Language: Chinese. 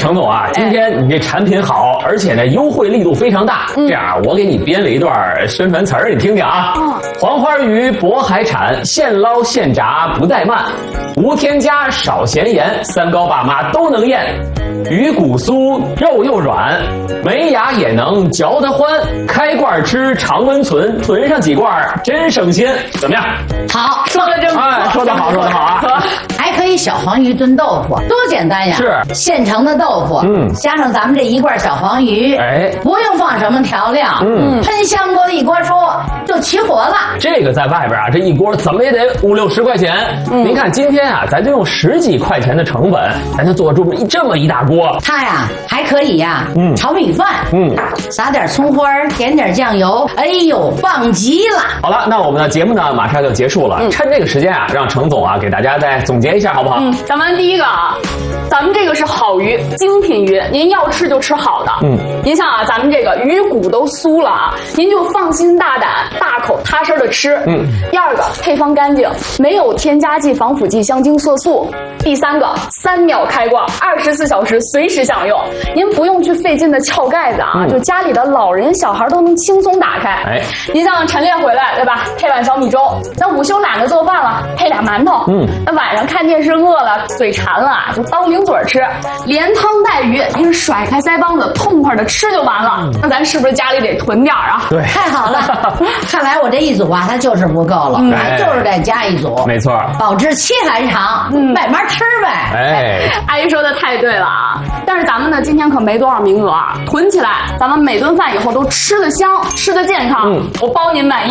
程总啊，今天你这产品好，而且呢优惠力度非常大。这样，我给你编了一段宣传词儿，你听听啊。黄花鱼渤海产，现捞现炸不怠慢，无添加少咸盐，3高爸妈都能咽。鱼骨酥，肉又软，没牙也能嚼得欢。开罐吃常温存，囤上几罐真省心。怎么样？ 好，说的真不错。 哎，说得好，说得好啊！ 还可以小黄鱼炖豆腐，多简单呀！ 是现成的豆腐，加上咱们这一罐小黄鱼， 哎， 不用放什么调料，喷香锅的一锅粥就起火了。 这个在外边啊，这一锅怎么也得50、60块钱。您看今天啊，咱就用10几块钱的成本，咱就做出这么一大锅。 它呀还可以呀，炒米饭，撒点葱花，点点酱油，哎呦，棒极了！ 好了，那我们的节目呢马上就结束了，趁这个时间啊，让程总啊给大家再总结一下，好不好？ 咱们第一个啊，咱们这个是好鱼，精品鱼，您要吃就吃好的。您像啊，咱们这个鱼骨都酥了啊，您就放心大胆、大口踏实的吃。第二个，配方干净，没有添加剂、防腐剂、香精、色素。第三个，3秒开罐，24小时随时享用，您不用去费劲的撬盖子啊，就家里的老人小孩都能轻松打开。您像晨练回来对吧，配碗小米粥，那午休懒得做饭了，配俩馒头。那晚上看电视饿了，嘴馋了，就当零嘴吃，连汤带鱼，您甩开腮帮子，痛快的吃就完了。那咱是不是家里得囤点啊？ 对， 太好了！看来我这一组啊，它就是不够了，还就是得加一组。 没错， 保质期还长，慢慢吃呗。 哎， 阿姨说的太对了啊！但是咱们呢，今天可没多少名额啊，囤起来，咱们每顿饭以后都吃得香，吃得健康，我包您满意。